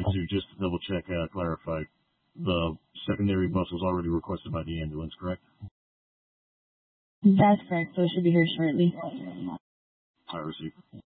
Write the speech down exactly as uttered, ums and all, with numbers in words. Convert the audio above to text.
to just double check, uh, clarify, the secondary bus was already requested by the ambulance, correct? That's correct, so it should be here shortly. I received.